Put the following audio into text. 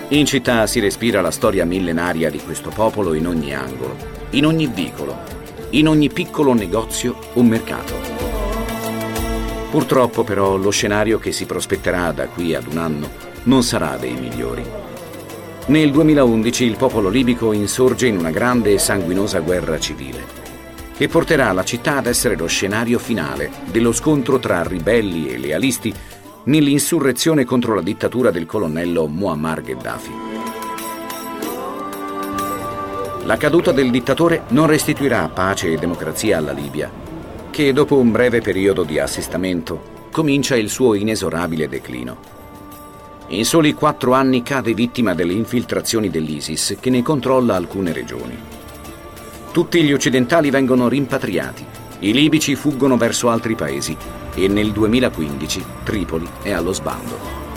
In città si respira la storia millenaria di questo popolo in ogni angolo, in ogni vicolo, in ogni piccolo negozio o mercato. Purtroppo però lo scenario che si prospetterà da qui ad un anno non sarà dei migliori. Nel 2011 il popolo libico insorge in una grande e sanguinosa guerra civile, che porterà la città ad essere lo scenario finale dello scontro tra ribelli e lealisti nell'insurrezione contro la dittatura del colonnello Muammar Gheddafi. La caduta del dittatore non restituirà pace e democrazia alla Libia, che dopo un breve periodo di assestamento comincia il suo inesorabile declino. In soli 4 anni cade vittima delle infiltrazioni dell'ISIS, che ne controlla alcune regioni. Tutti gli occidentali vengono rimpatriati, i libici fuggono verso altri paesi e nel 2015 Tripoli è allo sbando.